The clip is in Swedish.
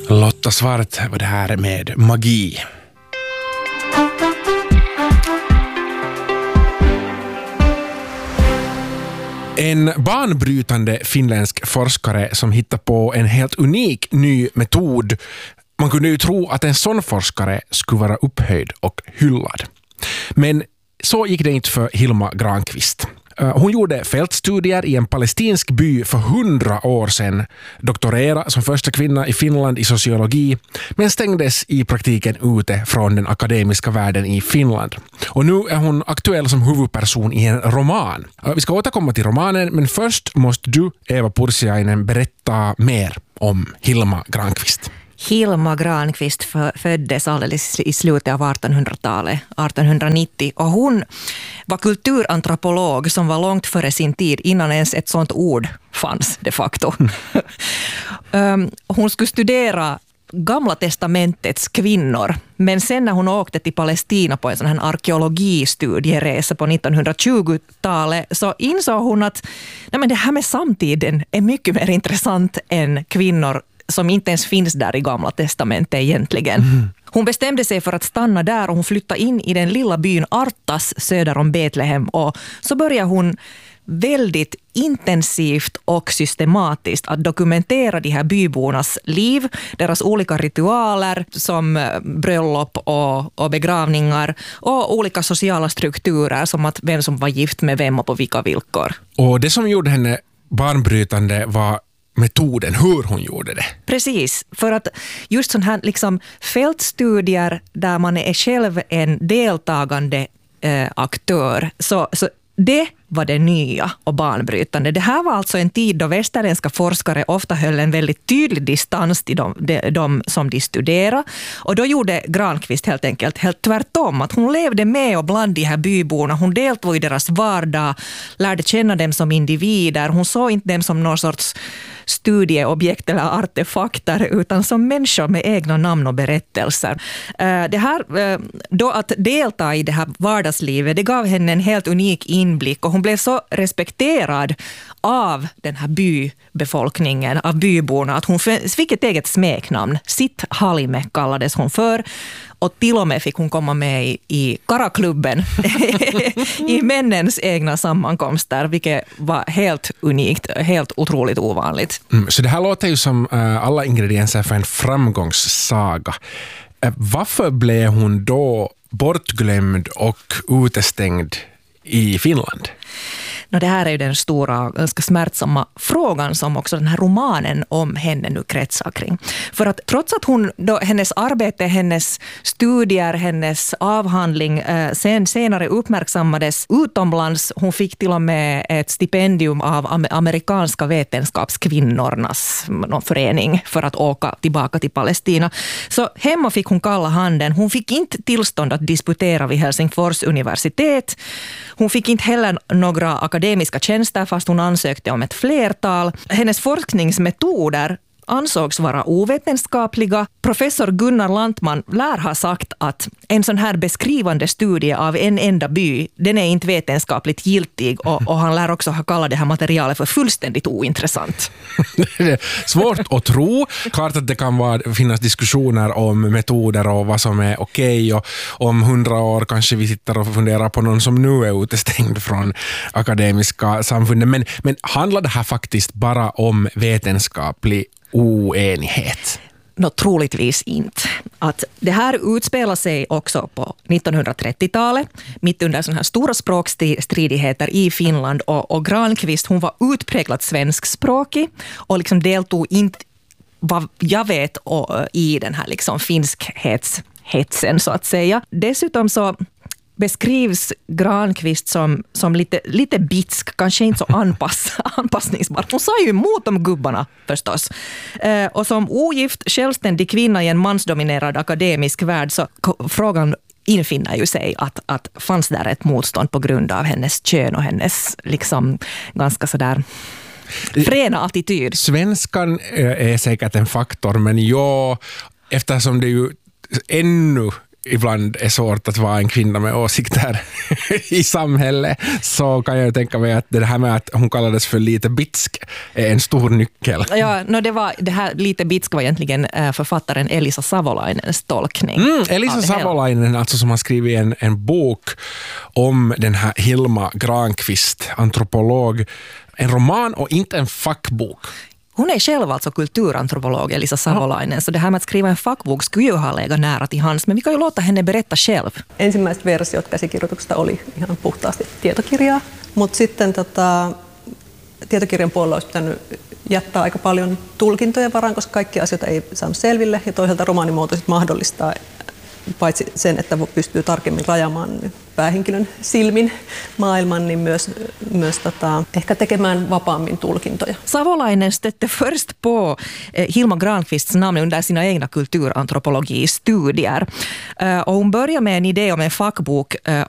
Lotta Svart var det här med Magi. En banbrytande finländsk forskare som hittar på en helt unik ny metod. Man kunde ju tro att en sån forskare skulle vara upphöjd och hyllad. Men så gick det inte för Hilma Granqvist. Hon gjorde fältstudier i en palestinsk by för 100 år sedan, doktorerade som första kvinna i Finland i sociologi, men stängdes i praktiken ute från den akademiska världen i Finland. Och nu är hon aktuell som huvudperson i en roman. Vi ska återkomma till romanen, men först måste du, Eva Pursiainen, berätta mer om Hilma Granqvist. Hilma Granqvist föddes alldeles i slutet av 1800-talet, 1890, och hon var kulturantropolog som var långt före sin tid, innan ens ett sånt ord fanns de facto. Hon skulle studera Gamla testamentets kvinnor, men sen när hon åkte till Palestina på en sån här arkeologistudieresa på 1920-talet så insåg hon att det här med samtiden är mycket mer intressant än kvinnor som inte ens finns där i Gamla testamentet egentligen. Hon bestämde sig för att stanna där och hon flyttade in i den lilla byn Artas söder om Betlehem, och så började hon väldigt intensivt och systematiskt att dokumentera de här bybornas liv, deras olika ritualer som bröllop och begravningar och olika sociala strukturer som att vem som var gift med vem och på vilka villkor. Och det som gjorde henne banbrytande var metoden, hur hon gjorde det. Precis, för att just sån här fältstudier där man är själv en deltagande aktör, så det var det nya och banbrytande. Det här var alltså en tid då västerländska forskare ofta höll en väldigt tydlig distans till de som de studerade. Och då gjorde Granqvist helt enkelt helt tvärtom. Att hon levde med och bland de här byborna. Hon deltog i deras vardag, lärde känna dem som individer. Hon såg inte dem som någon sorts studieobjekt eller artefakter, utan som människor med egna namn och berättelser. Det här, då att delta i det här vardagslivet, det gav henne en helt unik inblick, och hon blev så respekterad av den här bybefolkningen, av byborna, att hon fick ett eget smeknamn. Sitt Halime kallades hon för, och till och med fick hon komma med i Karaklubben i männens egna sammankomster, vilket var helt unikt, helt otroligt ovanligt. Så det här låter ju som alla ingredienser för en framgångssaga. Varför blev hon då bortglömd och utestängd i Finland? Det här är ju den stora, ganska smärtsamma frågan som också den här romanen om henne nu kretsar kring. För att trots att hennes arbete, hennes studier, hennes avhandling senare uppmärksammades utomlands, hon fick till och med ett stipendium av amerikanska vetenskapskvinnornas någon förening för att åka tillbaka till Palestina. Så hemma fick hon kalla handen. Hon fick inte tillstånd att disputera vid Helsingfors universitet. Hon fick inte heller några akademiska tjänster fast hon ansökte om ett flertal. Hennes forskningsmetoder ansågs vara ovetenskapliga. Professor Gunnar Lantman lär ha sagt att en sån här beskrivande studie av en enda by, den är inte vetenskapligt giltig, och han lär också ha kallat det här materialet för fullständigt ointressant. Det är svårt att tro. Klart att det kan finnas diskussioner om metoder och vad som är okej, och om 100 år kanske vi sitter och funderar på någon som nu är utestängd från akademiska samfunden. Men handlar det här faktiskt bara om vetenskaplig oenighet? Troligtvis inte. Att det här utspelar sig också på 1930-talet, mitt under sådana här stora språkstridigheter i Finland, och Granqvist, hon var utpräglat svenskspråkig och deltog inte, vad jag vet, i den här finskhetsen så att säga. Dessutom så beskrivs Granqvist som lite bitsk, kanske inte så anpassningsbar. Hon sa ju emot de gubbarna förstås. Och som ogift, självständig kvinna i en mansdominerad akademisk värld, så frågan infinner ju sig att fanns där ett motstånd på grund av hennes kön och hennes ganska sådär fräna attityd. Svenskan är säkert en faktor, men eftersom det ju ännu ibland är svårt att vara en kvinna med åsikter i samhället, så kan jag ju tänka mig att det här med att hon kallades för lite bitsk är en stor nyckel. Ja, det här lite bitsk var egentligen författaren Elisa Savolainens tolkning. Elisa Savolainen, alltså, som har skrivit en bok om den här Hilma Granqvist, antropolog. En roman och inte en fackbok. Hon är själv alltså kulturantropolog, Elisa Savolainen, så det här med att skriva en fackbok skulle ju ha legat nära till hands, men vi kan ju låta henne berätta själv. Ensimmäiset versiot käsikirjoituksesta oli ihan puhtaasti tietokirjaa, mutta sitten tietokirjan puolella olisi pitänyt jättää aika paljon tulkintojen varaan, koska kaikkia asioita ei saanut selville, ja toisaalta romaanimuoto mahdollistaa paitsi sen, että pystyy tarkemmin rajaamaan päähenkilön silmin maailman, niin myös ehkä tekemään vapaammin tulkintoja. Savolainen stötte först på Hilma Granqvists namn under sina egna kulturantropologistudier. Och hon börjar med en idé om en fackbok